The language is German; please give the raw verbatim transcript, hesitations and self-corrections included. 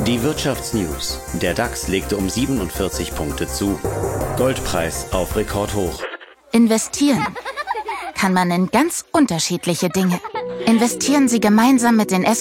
Die Wirtschaftsnews. Der DAX legte um siebenundvierzig Punkte zu. Goldpreis auf Rekordhoch. Investieren kann man in ganz unterschiedliche Dinge. Investieren Sie gemeinsam mit den